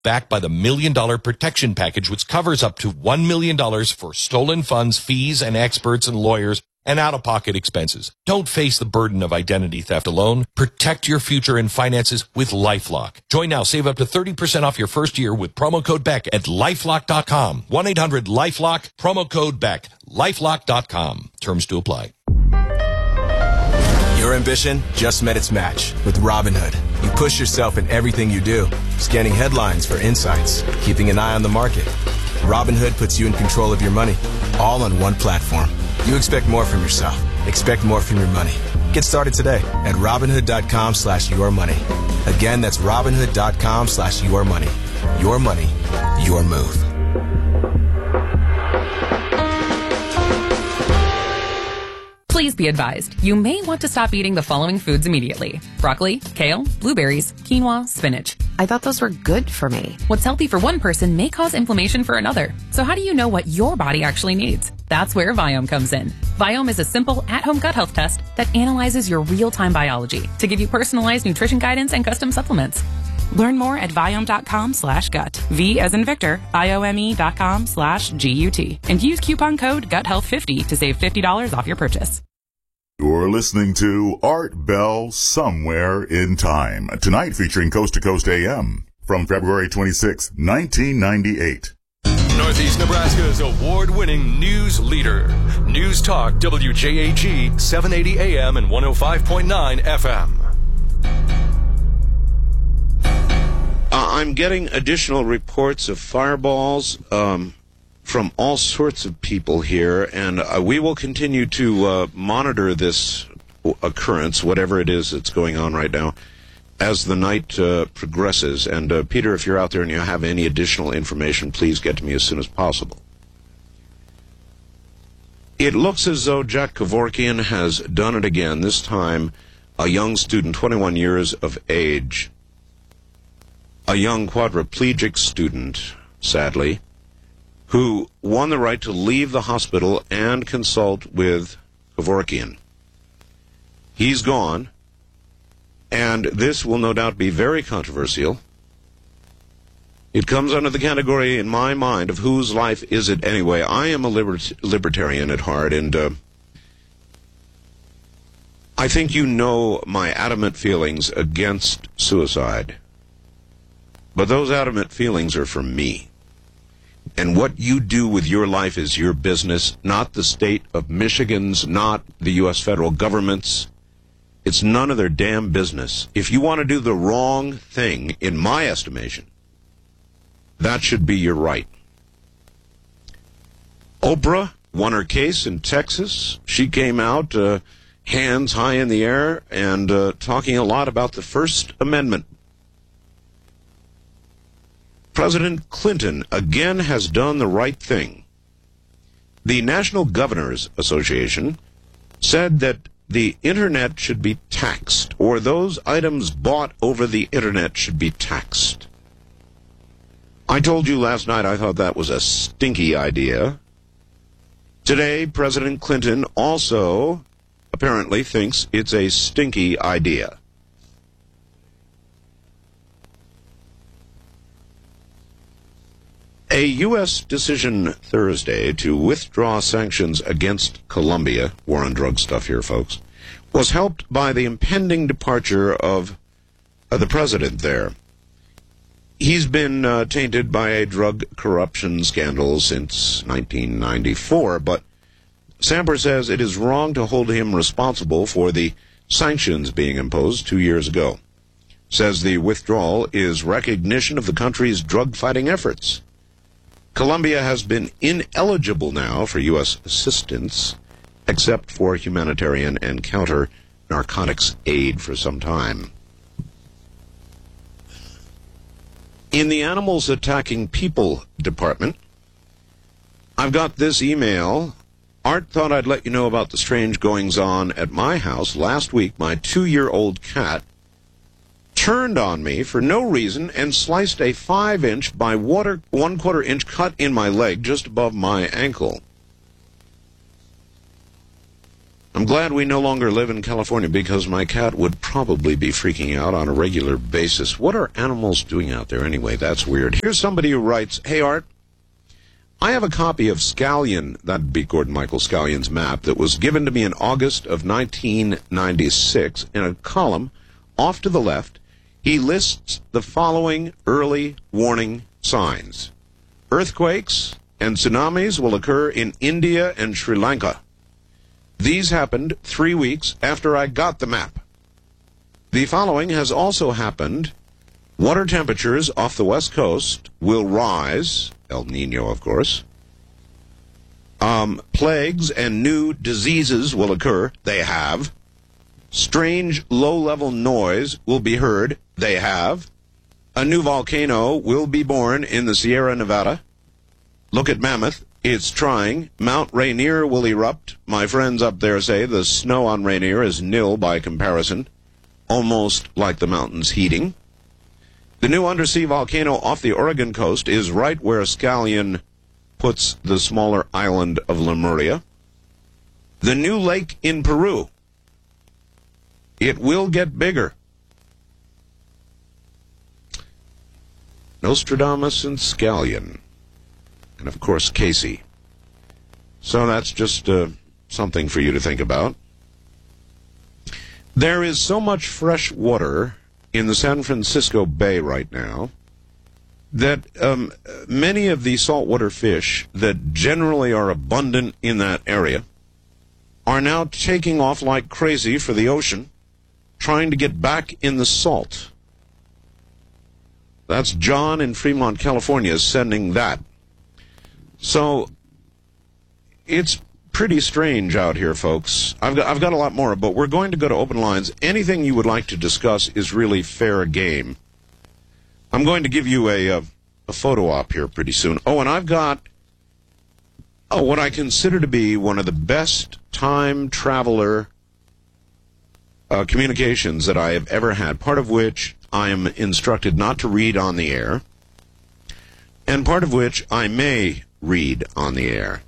backed by the $1 Million Protection Package, which covers up to $1 million for stolen funds, fees, and experts and lawyers, and out-of-pocket expenses. Don't face the burden of identity theft alone. Protect your future and finances with LifeLock. Join now. Save up to 30% off your first year with promo code BECK at LifeLock.com. 1-800-LifeLock, promo code BECK. LifeLock.com. Terms to apply. Your ambition just met its match with Robinhood. You push yourself in everything you do, scanning headlines for insights, keeping an eye on the market. Robinhood puts you in control of your money, all on one platform. You expect more from yourself. Expect more from your money. Get started today at Robinhood.com/yourmoney. Again, that's Robinhood.com/yourmoney. Your money, your move. Please be advised, you may want to stop eating the following foods immediately. Broccoli, kale, blueberries, quinoa, spinach. I thought those were good for me. What's healthy for one person may cause inflammation for another. So how do you know what your body actually needs? That's where Viome comes in. Viome is a simple, at-home gut health test that analyzes your real-time biology to give you personalized nutrition guidance and custom supplements. Learn more at Viome.com/gut. V as in Victor, IOME.com/GUT. And use coupon code GUTHEALTH50 to save $50 off your purchase. You're listening to Art Bell Somewhere in Time. Tonight featuring Coast to Coast AM from February 26, 1998. Northeast Nebraska's award-winning news leader. News Talk WJAG 780 AM and 105.9 FM. I'm getting additional reports of fireballs from all sorts of people here, and we will continue to monitor this occurrence, whatever it is that's going on right now, as the night progresses. And Peter, if you're out there and you have any additional information, please get to me as soon as possible. It looks as though Jack Kevorkian has done it again, this time a young student, 21 years of age, a young quadriplegic student, sadly, who won the right to leave the hospital and consult with Kevorkian. He's gone, and this will no doubt be very controversial. It comes under the category, in my mind, of whose life is it anyway. I am a libertarian at heart, and I think you know my adamant feelings against suicide. But those adamant feelings are for me. And what you do with your life is your business, not the state of Michigan's, not the U.S. federal government's. It's none of their damn business. If you want to do the wrong thing, in my estimation, that should be your right. Oprah won her case in Texas. She came out hands high in the air and talking a lot about the First Amendment. President Clinton again has done the right thing. The National Governors Association said that the Internet should be taxed, or those items bought over the Internet should be taxed. I told you last night I thought that was a stinky idea. Today, President Clinton also apparently thinks it's a stinky idea. A U.S. decision Thursday to withdraw sanctions against Colombia, war on drug stuff here, folks, was helped by the impending departure of the president there. He's been tainted by a drug corruption scandal since 1994, but Samper says it is wrong to hold him responsible for the sanctions being imposed 2 years ago. Says the withdrawal is recognition of the country's drug-fighting efforts. Colombia has been ineligible now for U.S. assistance, except for humanitarian and counter-narcotics aid for some time. In the Animals Attacking People department, I've got this email. Art thought I'd let you know about the strange goings-on at my house. Last week, my 2-year-old cat turned on me for no reason and sliced a 5-inch by 1/4 inch cut in my leg just above my ankle. I'm glad we no longer live in California because my cat would probably be freaking out on a regular basis. What are animals doing out there anyway? That's weird. Here's somebody who writes, "Hey, Art, I have a copy of Scallion," that'd be Gordon Michael Scallion's map, "that was given to me in August of 1996. In a column off to the left, he lists the following early warning signs. Earthquakes and tsunamis will occur in India and Sri Lanka. These happened 3 weeks after I got the map. The following has also happened. Water temperatures off the west coast will rise, El Nino, of course. Plagues and new diseases will occur. They have. Strange low-level noise will be heard. They have. A new volcano will be born in the Sierra Nevada. Look at Mammoth. It's trying. Mount Rainier will erupt. My friends up there say the snow on Rainier is nil by comparison, almost like the mountains heating. The new undersea volcano off the Oregon coast is right where Scallion puts the smaller island of Lemuria. The new lake in Peru. It will get bigger. Nostradamus and Scallion. And, of course, Casey. So that's just something for you to think about. There is so much fresh water in the San Francisco Bay right now that many of the saltwater fish that generally are abundant in that area are now taking off like crazy for the ocean, trying to get back in the salt. That's John in Fremont, California, sending that. So, it's pretty strange out here, folks. I've got a lot more, but we're going to go to open lines. Anything you would like to discuss is really fair game. I'm going to give you a photo op here pretty soon. Oh, and I've got what I consider to be one of the best time traveler communications that I have ever had, part of which I am instructed not to read on the air, and part of which I may read on the air.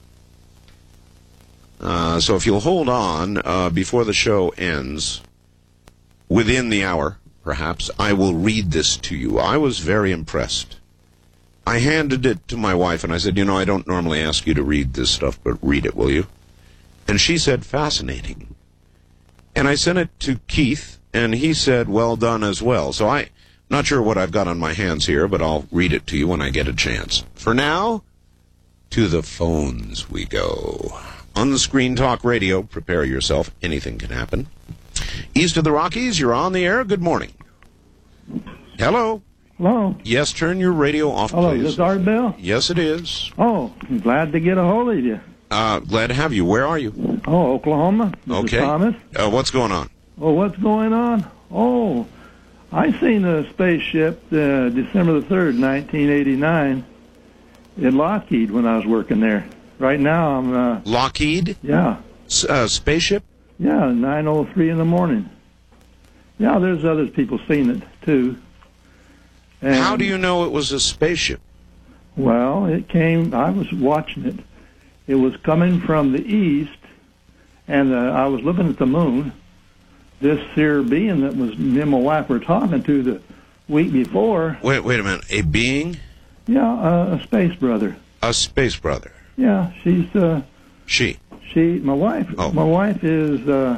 So if you'll hold on before the show ends, within the hour, perhaps, I will read this to you. I was very impressed. I handed it to my wife, and I said, I don't normally ask you to read this stuff, but read it, will you? And she said, fascinating. And I sent it to Keith, and he said, well done as well. So I'm not sure what I've got on my hands here, but I'll read it to you when I get a chance. For now, to the phones we go. On the Screen Talk Radio, prepare yourself. Anything can happen. East of the Rockies, you're on the air. Good morning. Hello. Hello. Yes, turn your radio off, Hello, please. Is this Art Bell? Yes, it is. Oh, I'm glad to get a hold of you. Glad to have you. Where are you? Oh, Oklahoma. This Okay. is Thomas. What's going on? Oh, what's going on? Oh, I seen a spaceship December the 3rd, 1989 in Lockheed when I was working there. Right now I'm... Lockheed? Yeah. Spaceship? Yeah, 9:03 in the morning. Yeah, there's other people seen it, too. And, How do you know it was a spaceship? Well, it came... I was watching it. It was coming from the east, and I was looking at the moon. This here being that was me and my wife were talking to the week before... Wait a minute. A being? Yeah, a space brother. A space brother. Yeah, she's... She? My wife. Oh. My wife is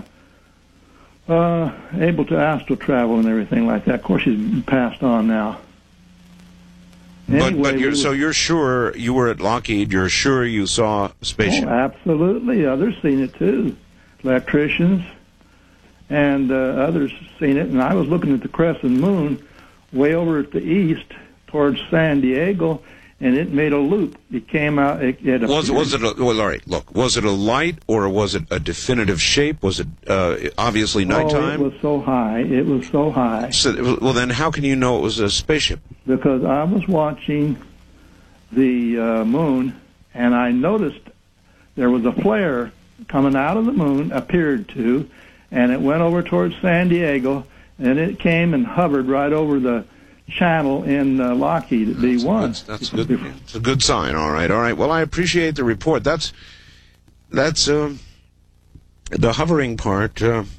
able to astral travel and everything like that. Of course, she's passed on now. Anyway, you're sure you were at Lockheed? You're sure you saw a spaceship? Oh, absolutely. Others seen it too. Electricians and others seen it. And I was looking at the crescent moon way over at the east towards San Diego, and it made a loop. It came out. Was it a light or was it a definitive shape? Was it obviously nighttime? Oh, it was so high. It was so high. Well, then how can you know it was a spaceship? Because I was watching the moon, and I noticed there was a flare coming out of the moon, appeared to, and it went over towards San Diego, and it came and hovered right over the channel in Lockheed at B1. That's good. It's a good sign. All right. Well, I appreciate the report. That's the hovering part,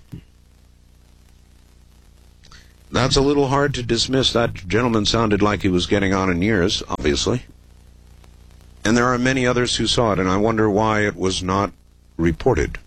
that's a little hard to dismiss. That gentleman sounded like he was getting on in years, obviously. And there are many others who saw it, and I wonder why it was not reported.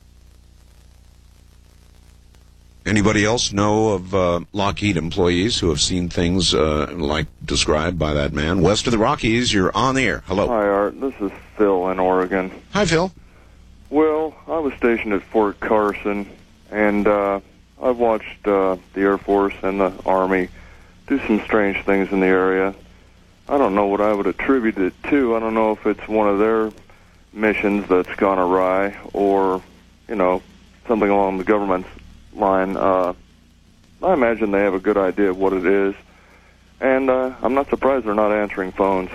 Anybody else know of Lockheed employees who have seen things like described by that man? West of the Rockies, you're on the air. Hello. Hi, Art. This is Phil in Oregon. Hi, Phil. Well, I was stationed at Fort Carson, and I've watched the Air Force and the Army do some strange things in the area. I don't know what I would attribute it to. I don't know if it's one of their missions that's gone awry or, something along the government's line. I imagine they have a good idea of what it is, and I'm not surprised they're not answering phones.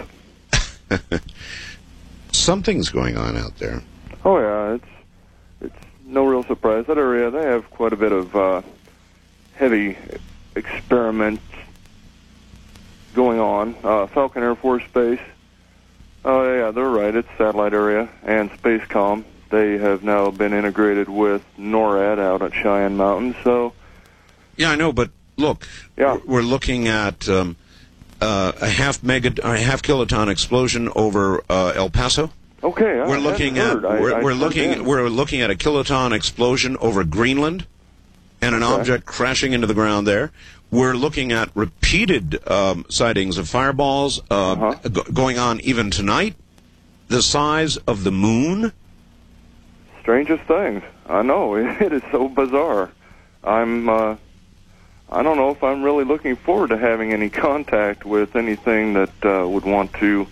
Something's going on out there. Oh, yeah, it's no real surprise. That area, they have quite a bit of heavy experiments going on. Falcon Air Force Base, oh, yeah, they're right, it's satellite area, and Spacecom. They have now been integrated with NORAD out at Cheyenne Mountain, so... Yeah, I know, but look, yeah. We're looking at a half kiloton explosion over El Paso. Okay, we're looking at a kiloton explosion over Greenland, and an object crashing into the ground there. We're looking at repeated sightings of fireballs going on even tonight. The size of the moon. Strangest things. I know, it is so bizarre. I don't know if I'm really looking forward to having any contact with anything that would want to,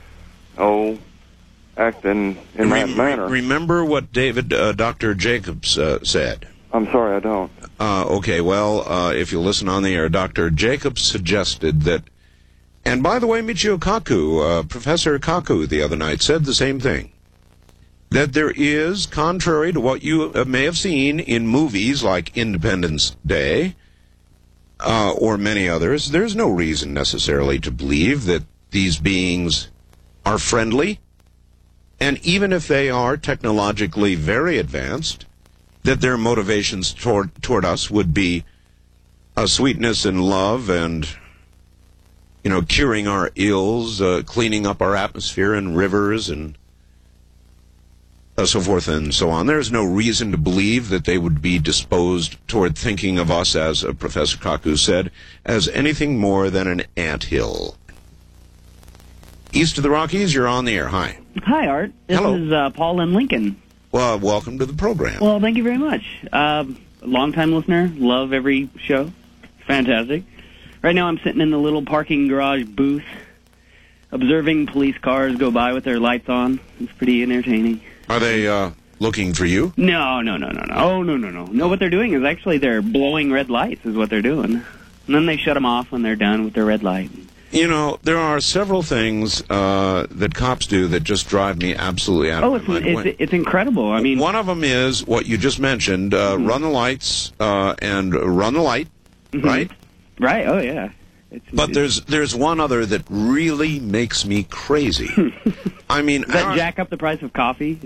act in that manner. Remember what Dr. Jacobs said? I'm sorry, I don't. Okay, well, if you listen on the air, Dr. Jacobs suggested that, and by the way, Michio Kaku, Professor Kaku the other night said the same thing, that there is, contrary to what you may have seen in movies like Independence Day, or many others, there's no reason necessarily to believe that these beings are friendly, and even if they are technologically very advanced, that their motivations toward us would be sweetness and love and, curing our ills, cleaning up our atmosphere and rivers and so forth and so on. There's no reason to believe that they would be disposed toward thinking of us, as Professor Kaku said, as anything more than an anthill. East of the Rockies, you're on the air. Hi. Hi, Art. This is Paul in Lincoln. Well, welcome to the program. Well, thank you very much. Long-time listener. Love every show. Fantastic. Right now I'm sitting in the little parking garage booth observing police cars go by with their lights on. It's pretty entertaining. Are they looking for you? No. Oh, no. No, what they're doing is actually they're blowing red lights is what they're doing. And then they shut them off when they're done with their red light. There are several things that cops do that just drive me absolutely out of my mind. It's incredible. I mean, one of them is what you just mentioned: run the lights and run the light, right? Right. Oh yeah. But there's one other that really makes me crazy. I mean, does that jack up the price of coffee?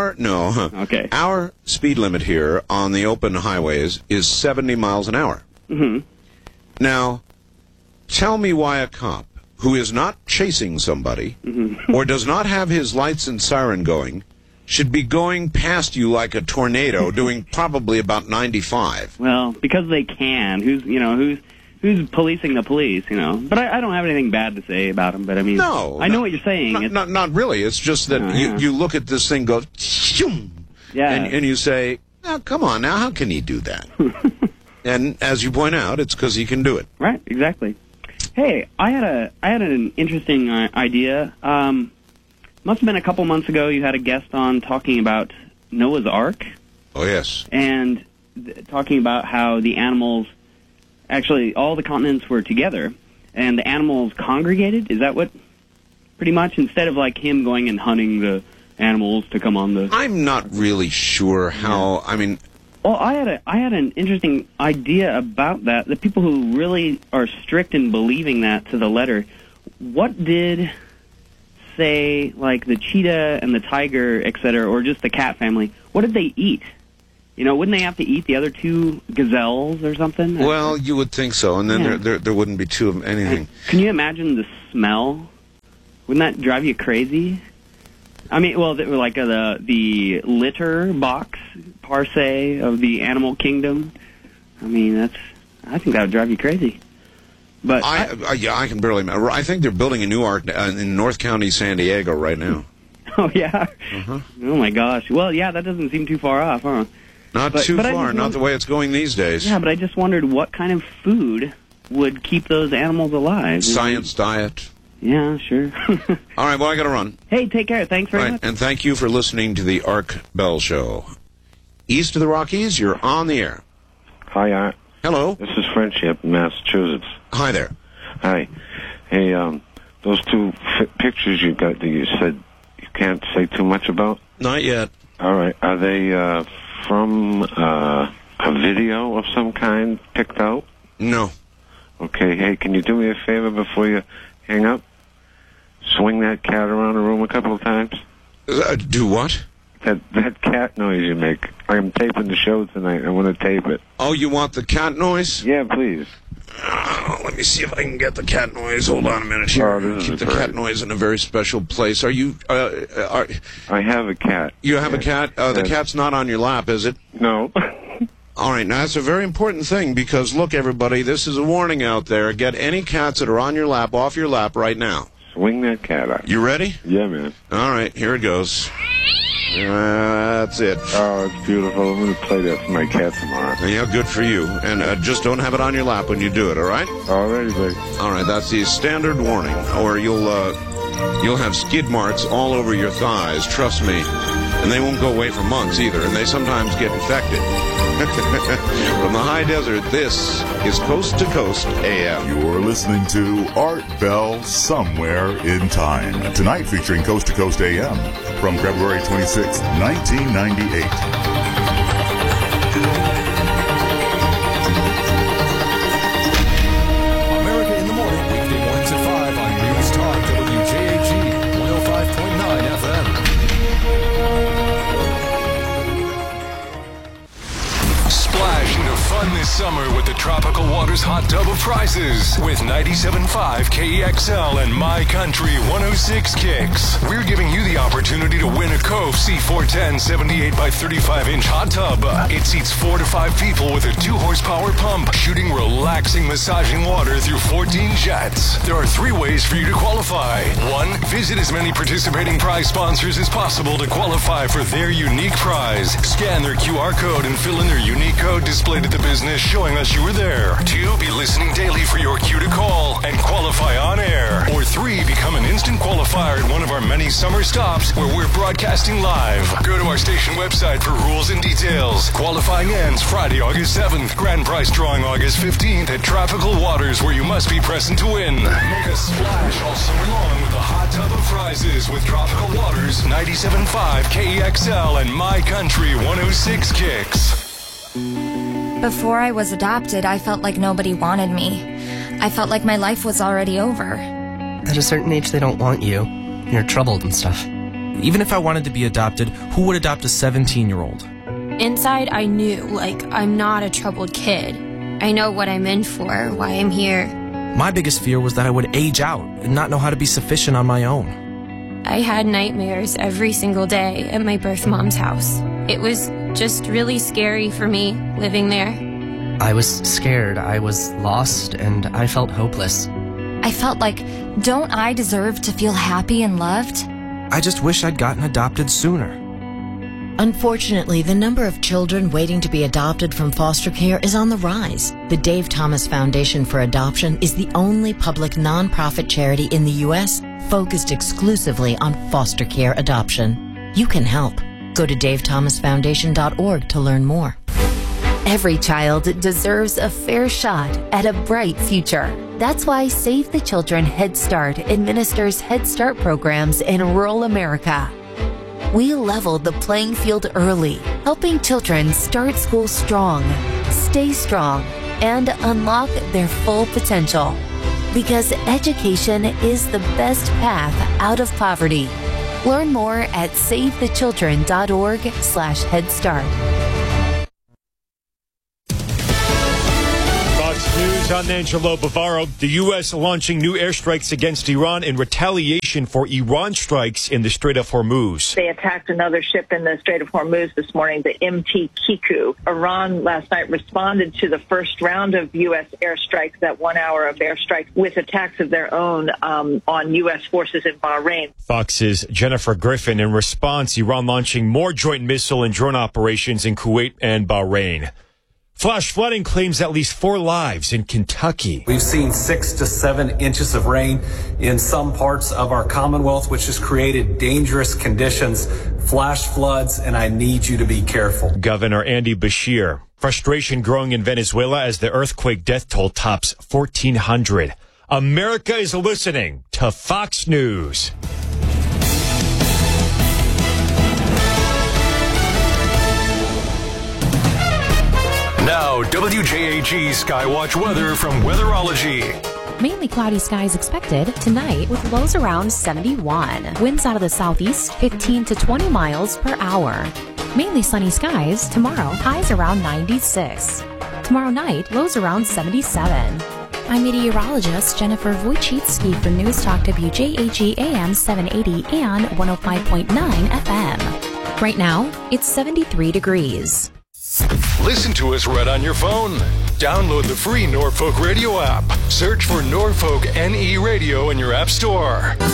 Okay. Our speed limit here on the open highways is 70 miles an hour. Mm-hmm. Now, tell me why a cop who is not chasing somebody or does not have his lights and siren going should be going past you like a tornado doing probably about 95. Well, because they can. Who's policing the police, But I don't have anything bad to say about them, but I mean... No. I know what you're saying. Not really. It's just that you look at this thing go... Yeah. And you say, oh, come on now, how can he do that? And as you point out, it's because he can do it. Right, exactly. Hey, I had an interesting idea. Must have been a couple months ago you had a guest on talking about Noah's Ark. Oh, yes. And talking about how the animals... Actually, all the continents were together, and the animals congregated. Is that what, pretty much, instead of like him going and hunting the animals to come on the... I'm not really sure how, I mean... Well, I had an interesting idea about that. The people who really are strict in believing that to the letter, what did, say, like the cheetah and the tiger, etc., or just the cat family, what did they eat? wouldn't they have to eat the other 2 gazelles or something? Well, you would think so, and then there wouldn't be 2 of anything. Can you imagine the smell? Wouldn't that drive you crazy? I mean, well, like the litter box per se of the animal kingdom. I mean, I think that would drive you crazy. But I can barely. I think they're building a new ark in North County, San Diego, right now. Oh yeah. Oh my gosh. Well, yeah, that doesn't seem too far off, huh? Not too far. Not the way it's going these days. Yeah, but I just wondered what kind of food would keep those animals alive. Science diet. Yeah, sure. All right, well, I got to run. Hey, take care. Thanks very much. And thank you for listening to the Art Bell Show. East of the Rockies, you're on the air. Hi, Art. Hello. This is Frenchie up in Massachusetts. Hi there. Hi. Hey, those 2 pictures you got that you said you can't say too much about? Not yet. All right. Are they from a video of some kind picked out? No. Okay. Hey, can you do me a favor before you hang up? Swing that cat around the room a couple of times. Do what? That cat noise you make. I'm taping the show tonight. I want to tape it. Oh, you want the cat noise? Yeah, please. Let me see if I can get the cat noise. Hold on a minute here. Keep the cat noise in a very special place. Are you... I have a cat. You have a cat? The cat's not on your lap, is it? No. All right, now that's a very important thing because, look, everybody, this is a warning out there. Get any cats that are on your lap off your lap right now. Swing that cat out. You ready? Yeah, man. All right, here it goes. That's it. Oh, it's beautiful. I'm going to play that for my cat tomorrow. Yeah, good for you. And just don't have it on your lap when you do it, all right? All righty, buddy. All right, that's the standard warning, or you'll have skid marks all over your thighs, trust me. And they won't go away for months either, and they sometimes get infected. From the high desert, this is Coast to Coast AM. You're listening to Art Bell Somewhere in Time. Tonight featuring Coast to Coast AM from February 26, 1998. This summer with the Tropical Waters Hot Tub of Prizes with 97.5 KEXL and My Country 106 Kicks. We're giving you the opportunity to win a Cove C410 78 by 35 inch hot tub. It seats 4 to 5 people with a 2 horsepower pump, shooting relaxing massaging water through 14 jets. There are 3 ways for you to qualify. 1, visit as many participating prize sponsors as possible to qualify for their unique prize. Scan their QR code and fill in their unique code displayed at the business showing us you were there. 2, be listening daily for your cue to call and qualify on air. Or 3, become an instant qualifier at one of our many summer stops where we're broadcasting live. Go to our station website for rules and details. Qualifying ends Friday, August 7th. Grand prize drawing August 15th at Tropical Waters, where you must be present to win. Make a splash all summer long with a hot tub of prizes with Tropical Waters, 97.5 KEXL and My Country 106 Kicks. Before I was adopted, I felt like nobody wanted me. I felt like my life was already over. At a certain age, they don't want you. You're troubled and stuff. Even if I wanted to be adopted, who would adopt a 17-year-old? Inside, I knew, I'm not a troubled kid. I know what I'm in for, why I'm here. My biggest fear was that I would age out and not know how to be sufficient on my own. I had nightmares every single day at my birth mom's house. It was just really scary for me living there. I was scared, I was lost, and I felt hopeless. I felt like, don't I deserve to feel happy and loved? I just wish I'd gotten adopted sooner. Unfortunately, the number of children waiting to be adopted from foster care is on the rise. The Dave Thomas Foundation for Adoption is the only public nonprofit charity in the U.S. focused exclusively on foster care adoption. You can help. Go to davethomasfoundation.org to learn more. Every child deserves a fair shot at a bright future. That's why Save the Children Head Start administers Head Start programs in rural America. We leveled the playing field early, helping children start school strong, stay strong, and unlock their full potential. Because education is the best path out of poverty. Learn more at SaveTheChildren.org/Head Start. I'm Angelo Bavaro. The U.S. launching new airstrikes against Iran in retaliation for Iran strikes in the Strait of Hormuz. They attacked another ship in the Strait of Hormuz this morning, the MT Kiku. Iran last night responded to the first round of U.S. airstrikes, that 1 hour of airstrikes, with attacks of their own on U.S. forces in Bahrain. Fox's Jennifer Griffin. In response, Iran launching more joint missile and drone operations in Kuwait and Bahrain. Flash flooding claims at least 4 lives in Kentucky. We've seen 6 to 7 inches of rain in some parts of our Commonwealth, which has created dangerous conditions, flash floods, and I need you to be careful. Governor Andy Beshear. Frustration growing in Venezuela as the earthquake death toll tops 1,400. America is listening to Fox News. Now, WJAG Skywatch weather from Weatherology. Mainly cloudy skies expected tonight with lows around 71. Winds out of the southeast 15 to 20 miles per hour. Mainly sunny skies tomorrow, highs around 96. Tomorrow night, lows around 77. I'm meteorologist Jennifer Wojcicki for News Talk WJAG AM 780 and 105.9 FM. Right now, it's 73 degrees. Listen to us right on your phone. Download the free Norfolk Radio app. Search for Norfolk NE Radio in your app store.